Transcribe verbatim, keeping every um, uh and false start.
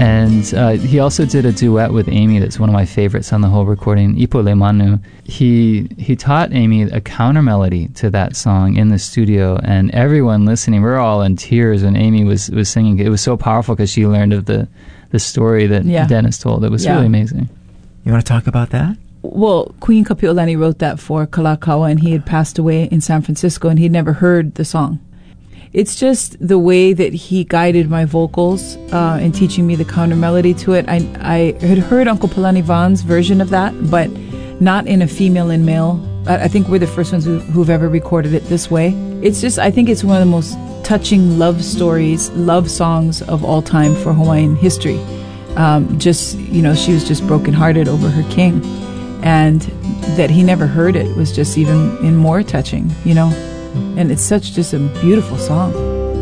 And uh, he also did a duet with Amy that's one of my favorites on the whole recording, Ipo Le Manu. He he taught Amy a counter melody to that song in the studio, and everyone listening, we were all in tears when Amy was, was singing. It was so powerful because she learned of the, the story that yeah. Dennis told. It was yeah. really amazing. You want to talk about that? Well, Queen Kapi'olani wrote that for Kalakaua, and he had passed away in San Francisco, and he'd never heard the song. It's just the way that he guided my vocals uh, in teaching me the counter melody to it. I, I had heard Uncle Palani Vaughn's version of that, but not in a female and male. I, I think we're the first ones who, who've ever recorded it this way. It's just, I think it's one of the most touching love stories, love songs of all time for Hawaiian history. Um, just, you know, she was just brokenhearted over her king. And that he never heard it was just even in more touching, you know. And it's such just a beautiful song.